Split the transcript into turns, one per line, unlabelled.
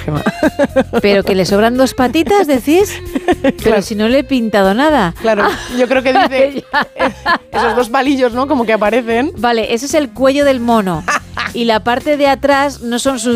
Gemma.
Pero que le sobran 2 patitas, ¿decís? Pero
Claro.
si no le he pintado nada.
Claro, yo creo que dice esos 2 palillos, ¿no? Como que aparecen.
Vale, ese es el cuello del mono. Y la parte de atrás no son sus